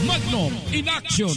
Magnum in action.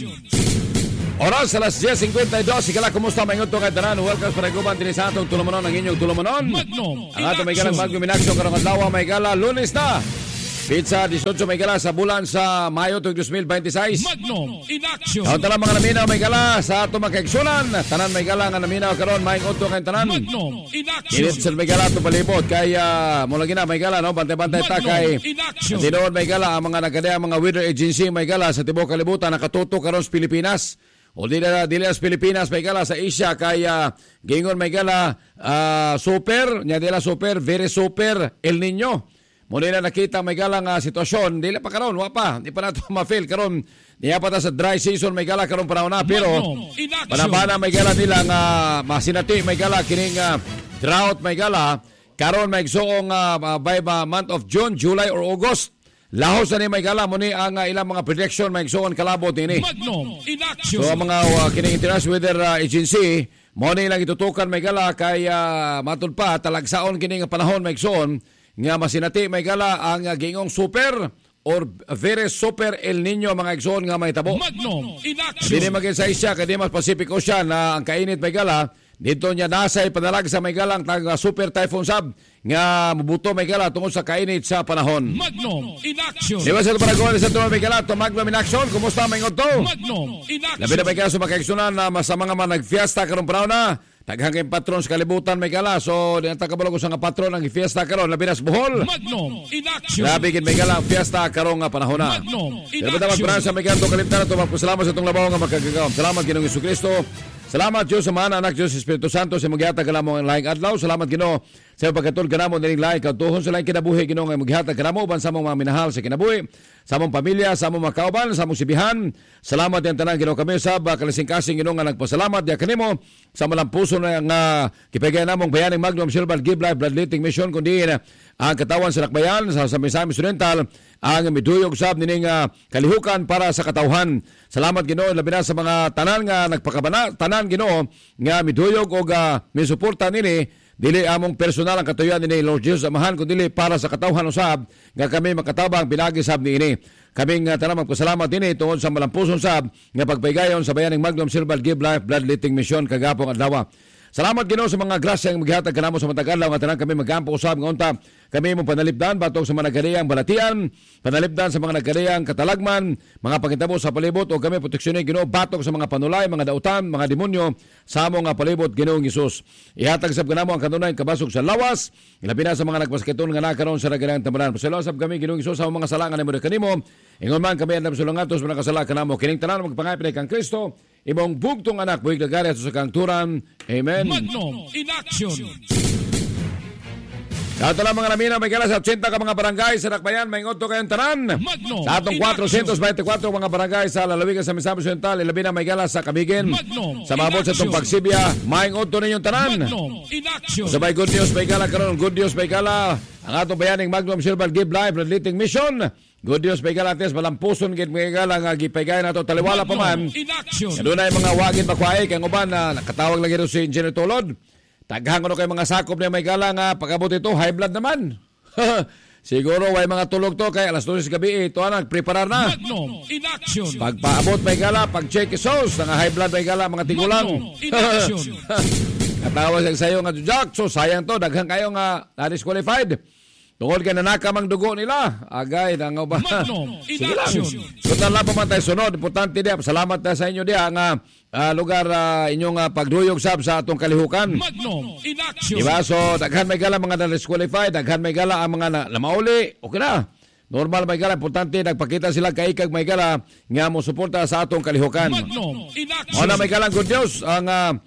Oras alas 10:52. Sigala, kumusta mga ito kay Tanan? Welcome sa Reguban din sa atong tulumanon ang inyong tulumanon. Magnum Ang atong may galang Magnum in action karong adlaw may gala Lunes na. Pizza 18 may gala sa bulan sa Mayo 2026. Magnum in action. Ang talang mga naminaw may gala sa atong makaigsunan. Tanan may gala nga naminaw karon may uto kay Tanan. Magnum in action. Init sa may gala to palibot kay mula gina may gala no bantay-bantay ta kay tinuod may gala ang mga nagadaya mga weather agency may gala sa tibuok kalibutan nakatutok karon sa Pilipinas. O dili sa Pilipinas may gala sa Asia kaya gingon may gala super nya dila super very super El Nino. Muna na nakita may gala nga sitwasyon dili pa karon wa pa di pa nato ma-feel karon diya pa ta sa dry season may gala karon panahon na pero panabana may gala nila nga masinati may gala kining drought may gala karon may igsoong by month of June, July or August. Lahos na ni may gala mo ni ang ilang mga prediction may igsoon kalabot ini. So mga kining International Weather Agency mo ni lang itutukan may gala kay matud pa talagsaon kining panahon may igsoon nga masinati may gala ang gingong super or very super El Nino mga igsoon nga may tabo. Dili magin sa Asia kay mas Pacific Ocean na ang kainit may gala dito niya nasay panalag sa may galang tag super typhoon sab nga mabuto may gala tungod sa kainit sa panahon. Magnum in action. Di ba sa Paraguay sa tuwa may gala to Magnum in action? Kumusta may ngoto? Magnum in action. Labi na may gala sa makaigsunan na sa mga nagfiesta karong panahon na taghang kay patron sa kalibutan may gala. So di ta kabalo ko sa nga patron ang fiesta karon labi na sa Bohol. Magnum in action. Labi gid may gala fiesta karong panahon na. Magnum in Pero dapat action. para sa may ganto kalimtan to magpasalamat sa tong labaw nga makagagawom. Salamat Ginoong Jesucristo. Salamat Diyos sa mga anak Diyos Espiritu Santo sa maghihatag kanamo ang laing adlaw. Salamat Ginoo sa pagkatul kanamo nining laing kautuhon sa laing kinabuhi Ginoo nga maghihatag kanamo uban sa among mga minahal sa kinabuhi, sa among pamilya, sa among mga kauban, sa among sibihan. Salamat din tanan Ginoo kami sa kalising-kasing Ginoo nga nagpasalamat diha kanimo sa malampuson nga kipagayan namong bayaning Magnum Silver Give Life Bloodletting Mission kundi ang katawan sa Lakbayan sa Misamis Oriental ang miduyog sab nining kalihukan para sa katawhan. Salamat Ginoo labi na sa mga tanan nga nagpakabana tanan Ginoo nga miduyog og misuporta nini dili among personal ang katuyan ni Lord Jesus Amahan kundi para sa katawhan usab nga kami makatabang pinagi sab niini. Kaming tanang magpasalamat din tungod sa malampuson sab nga pagpaygayon sa bayaning Magnum Silver Give Life Bloodletting Mission kagapong adlaw. Salamat Ginoo sa mga grasya nga maghihatag kanamo sa matag adlaw nga tanan kami magampo usab nga unta kami mong panalipdan batok sa mga nagkadiyang balatian, panalipdan sa mga nagkadiyang katalagman, mga pangitabo sa palibot o kami proteksyonin Ginoo batok sa mga panulay, mga dautan, mga demonyo sa among palibot Ginoong Hesus. Ihatag sab kanamo ang kanunay kabasog sa lawas, ilabi na sa mga nagpasketon nga nakaron sa nagkadiyang tambalan. Pasalamat sab kami Ginoong Hesus sa mga salangan nimo kanimo. Ingon man kami andam sulangatos mga kasala kanamo kining tanan magpangay kang Kristo. Imong bugtong anak buhig lagari at sa kangturan. Amen. Magnum in action. Sa ito lang mga namina, may gala sa 80 ka mga barangay sa Lakbayan, may ngoto kayong tanan. Magnum Sa atong 424 mga barangay sa Lalawigan sa Misamis Oriental, ilabi na may gala sa Kabigin. Magnum Sa mabot sa itong Pagsibya, may ngoto ninyong tanan. Magnum in action. Sa may good news, may gala karon. Good news, may gala. Ang atong bayaning Magnum Silver Give Life Bloodletting Mission. Good news, may gala tes malampuson gid may gala nga gipaygayon nato taliwala pa man. In action. Adunay mga wagin bakwaay kay uban na nakatawag lagi ro si Engineer Tolod. Taghang ano kay mga sakop na may gala nga pagabot ito high blood naman. Siguro way mga tulog to kay alas 12 gabi ito na nagpreparar na. Magnum in action. Pagpaabot may gala, pag-check isos nga high blood may gala mga tigulang. Magnum in action. Katawa sa sayo nga Jack, so sayang to daghang kayo nga na-disqualified. Tungod kay nanaka mang dugo nila. Agay na nga ba? Magnum in Sige lang. action. Kutan lang pa man tayo sunod. Importante diya. Salamat na sa inyo diya nga lugar inyong pagduyog sab sa atong kalihukan. Magnum in action. Diba? So, daghan may gala mga na-disqualified. Daghan may gala ang mga namauli. Okay na. Normal may gala. Importante, nagpakita sila kaikag may gala nga mo suporta sa atong kalihukan. Magnum in action. O na may galang good news. Ang,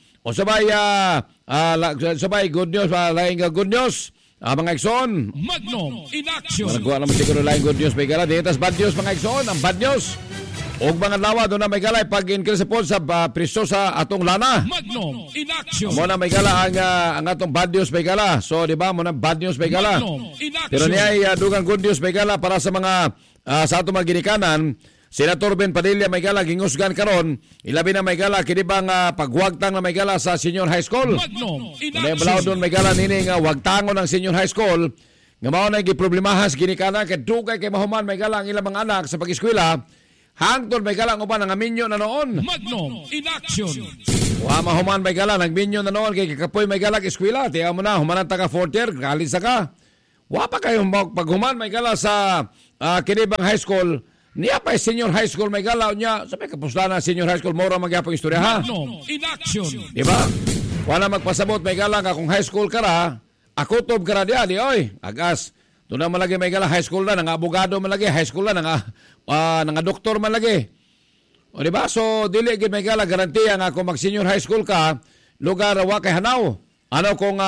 sabay good news. Laing good news. Mga Ikson, Magnum in action. Maragwa naman siguro lang good news may gala. Ditas bad news mga Ikson, ang bad news. Og mga lawa doon na may gala pag-increase po sa presyo sa atong lana. Magnum in action. Mo na may gala ang atong bad news may gala. So di ba mo na bad news may gala. Magnum in action. Pero niya ay dugang good news may gala para sa mga sa atong mga ginikanan. Senator Ben Padilla may gala gingusgan karon. Ilabi na may gala kini bang pagwagtang na may gala sa senior high school. Magnum in Balaw doon may gala nini nga wagtangon ng senior high school. Nga mao na giproblemahan sa ginikanan kay dugay kay mahuman may gala ang ilang mga anak sa pag-eskwela. Hangtod may gala uban nga minyo na noon. Magnum in action. Wa mahuman may gala nagminyo na noon kay kakapoy may gala eskwela. Tiya mo na humanan ta ka 4th year, kalis ka. Wa pa kayo paghuman may gala sa kinibang high school. Niya pa senior high school may gala niya. Sabi kapuslana senior high school mora magyapong istorya ha. Magnum in action. Di ba? Wala magpasabot may gala nga kung high school ka ra, akotob ka ra diya di oy. Agas. Doon na malagi may gala high school na, nga abogado malagi, high school na, nga doktor malagi. O di ba? So dili gid may gala garantiya nga kung mag senior high school ka, lugar wa kay hanaw. Ano kung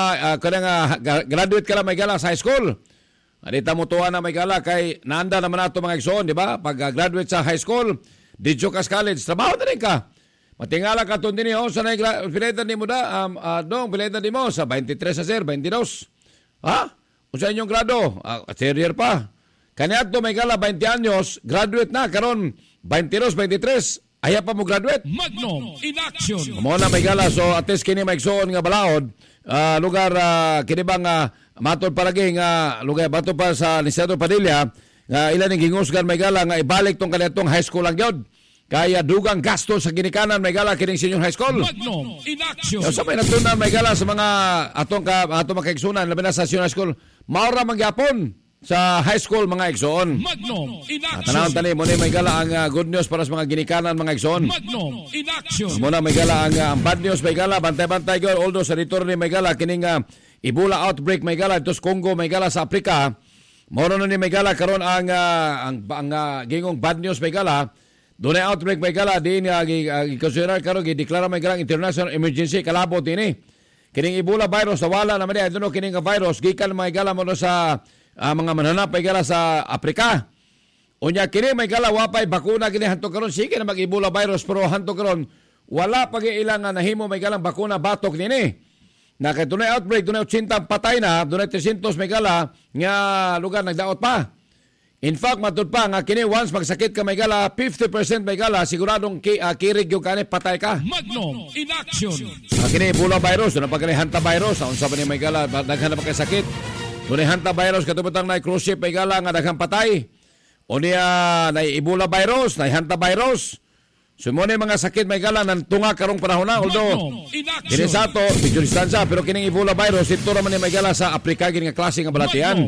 graduate ka lang may gala sa high school? Adita mo tuwa na may gala kay naanda naman nato mga igsoon, di ba? Pag graduate sa high school, didyo ka sa college, trabaho na rin ka. Matingala ka itong din sa pinaitan ni mo da, pinaitan ni mo sa 23 sa sir, 22. Ha? Kung sa inyong grado, third year pa. Kaniadto may gala 20 anyos, graduate na, karon 22, 23, aya pa mo graduate. Magnum in action. Mo na may gala, so at least kini maigsoon nga balaod, lugar kini bang matod palagi nga lugar bato pa sa Licenciado Padilla, ilan ning gingusgan may gala nga ibalik tong kaniadtong high school lang gyud. Kaya dugang gasto sa ginikanan may gala kining senior high school. Magnum in action. Sa may natunan may gala sa mga atong makaigsunan labi na sa senior high school, maura magyapon sa high school mga igsoon. Magnum in action. Tanawon tani mo ni may gala ang good news para sa mga ginikanan mga igsoon. Magnum in action. Muna may gala ang bad news may gala bantay-bantay gyud although sa return ni may gala kining Ebola outbreak may gala ito sa Congo may gala sa Africa. Moro na ni may gala karon ang gingong bad news may gala. Doon ay outbreak may gala, din i-consider karon gi-deklara may gala international emergency kalabot ini. Kining Ebola virus wala na man adto kining virus gikan may gala mo sa mga mananap may gala sa Afrika. Unya kini may gala wapay bakuna kini hanto karon sige na mag-Ebola virus pero hanto karon wala pag-iilangan nahimo may galang bakuna batok nini. Na kay dunay outbreak dunay 80 patay na, dunay 300 may gala nga lugar nagdaot pa. In fact, matud pa nga kini once magsakit ka may gala, 50% may gala, siguradong kirig yung kani patay ka. Magnum in action. Kini Ebola virus, doon pa kini Hanta virus, unsa pa ni may gala, daghan na pa kay sakit. Doon Hanta virus, katubutang na cruise ship may gala nga daghang patay. O niya na Ebola virus, na Hanta virus. Sumuni mga sakit may gala ng tunga karong panahon na. Although, kini sa ato, medyo distansya, pero kining Ebola virus, ito naman ni may gala sa Afrika, gini nga klase nga balatian.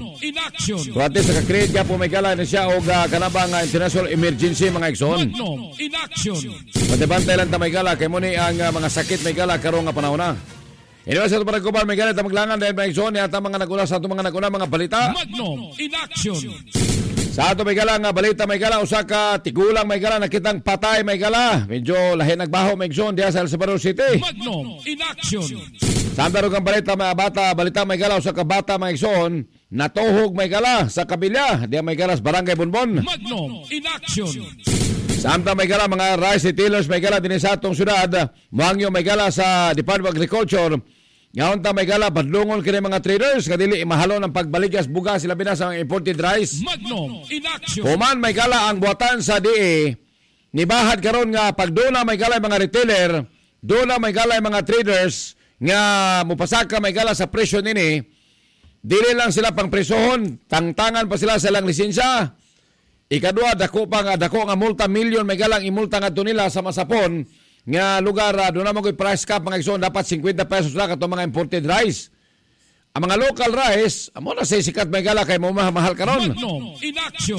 So at least, nakakreate ka po may gala na siya o kanabang international emergency mga igsoon. Matibantay lang ta may gala, kay muni ang mga sakit may gala karong nga panahon na. Anyway, sa ito pa nagkubal, may gala, maglangan dahil mga igsoon, yata mga naguna sa ito mga naguna, mga balita. Magnum in action. Sa ato may gala nga balita may gala usa ka tigulang may gala nakitang patay may gala. Medyo lahi nagbaho may igsoon diha sa El Salvador City. Magnum in action. Sa darog ang balita balita may gala usa ka bata may igsoon natuhog may gala sa kabilya diha may gala sa Barangay Bonbon. Magnum in action. Sa amta may gala mga rice retailers may gala dinhi sa atong syudad. Mangyo may gala sa Department of Agriculture. Ngayon ta may gala, padlungon kini mga traders, kadili mahalo ng pagbaligas bugas sila binas ang imported rice. Magnum in action. Human may gala ang buhatan sa DE, nibahad karon nga pag doon na may gala mga retailer, doon na may gala mga traders, nga mupasaka may gala sa presyo nini, dili lang sila pang presohon, tangtangan pa sila sa ilang lisensya. Ikadua, dako nga multa milyon may galang imulta nga nila sa masapon, nga lugar doon naman ko'y price cap mga igsoon dapat 50 pesos lang katong mga imported rice. Ang mga local rice amo na say sikat may gala kay mo mahal karon. Magnum in action.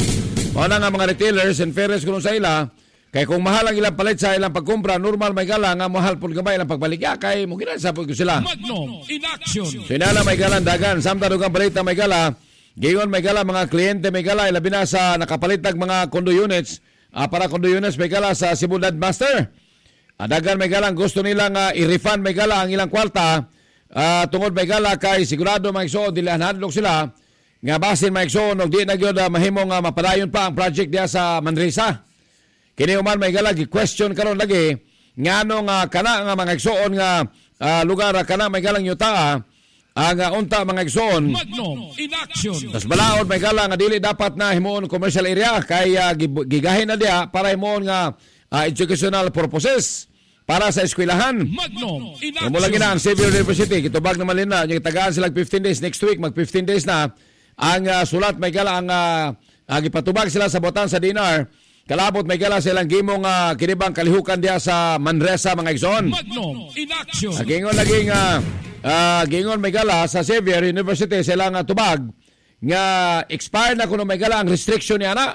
Mao na nga mga retailers and fairness kuno sa ila kay kung mahal ang ilang palit sa ilang pagkumpra normal may gala nga mahal pud gamay ilang pagbaligya kay mo ginasabot ko sila. Magnum in action. So inala may gala dagan samtang dugang balita may gala giyon may gala mga kliyente may gala ilabi na sa nakapalitag mga condo units para condo units may gala sa Sibudad Master. Adagan may galang gusto nilang i-refund may gala ang ilang kwarta tungod may gala kay sigurado may igsoon dili hanadlok sila nga basin may igsoon og di na gyud mahimong mapadayon pa ang project diha sa Manresa. Kini human may gala gi-question karon lagi ngano nga kana nga mga igsoon nga lugar kana may galang yuta ang unta mga igsoon. Magnum in action. Tas balaod may gala nga dili dapat na himuon commercial area kay gigahin na diha para himuon nga educational purposes para sa eskwelahan. Magnum in action. Mula gina ang Xavier University, kitubag naman nila, yung tagaan sila 15 days, next week, mag 15 days na, ang sulat may gala, ang ipatubag sila sa botan sa dinar, Kalabot may gala silang gimong kinibang kalihukan diya sa Manresa mga igsoon. Magnum in action. Gingon laging gingon may gala sa Xavier University silang tubag nga expire na kuno may gala ang restriction niya na.